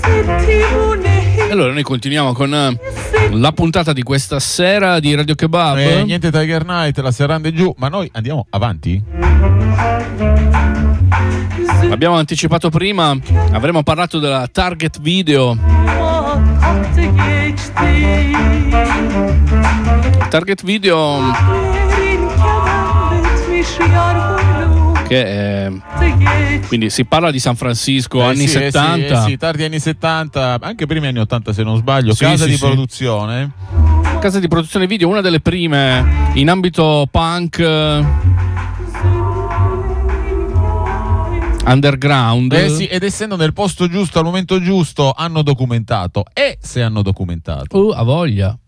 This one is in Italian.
Allora noi continuiamo con la puntata di questa sera di Radio Kebab. Niente Tiger Night, la serranda è giù, ma noi andiamo avanti. Abbiamo anticipato prima, avremmo parlato della Target Video. Target Video che quindi si parla di San Francisco, anni 70. Sì, tardi anni 70, anche primi anni 80 se non sbaglio, sì, casa sì, di sì. produzione. Casa di produzione video, una delle prime in ambito punk underground. Sì, ed essendo nel posto giusto al momento giusto hanno documentato. E se hanno documentato? A voglia.